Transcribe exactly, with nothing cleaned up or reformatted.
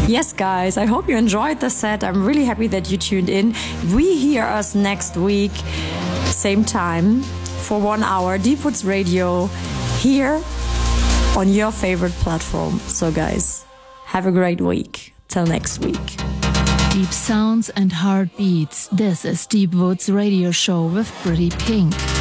Yes, guys, I hope you enjoyed the set. I'm really happy that you tuned in. We hear us next week, same time, for one hour, Deepwoods Radio, here on your favorite platform. So, guys, have a great week. Till next week. Deep sounds and heartbeats. This is Deepwoods Radio Show with Pretty Pink.